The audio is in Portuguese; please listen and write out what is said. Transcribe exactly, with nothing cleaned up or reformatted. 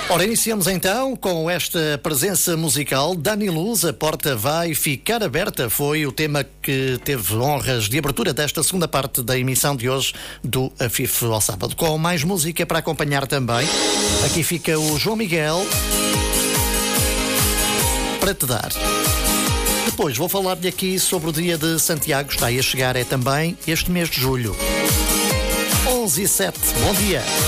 Ora, iniciamos então com esta presença musical. Dani Luz, a porta vai ficar aberta. Foi o tema que teve honras de abertura desta segunda parte da emissão de hoje do A F I F ao sábado. Com mais música para acompanhar também. Aqui fica o João Miguel para te dar. Depois vou falar-lhe aqui sobre o dia de Santiago. Está aí a chegar, é também este mês de julho. onze e sete. Bom dia.